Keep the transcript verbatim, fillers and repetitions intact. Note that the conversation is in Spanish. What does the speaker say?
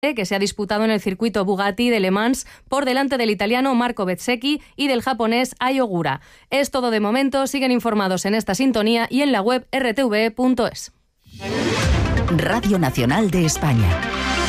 que se ha disputado en el circuito Bugatti de Le Mans por delante del italiano Marco Bezzecchi y del japonés Ai Ogura. Es todo de momento, siguen informados en esta sintonía y en la web r t v punto es. Radio Nacional de España.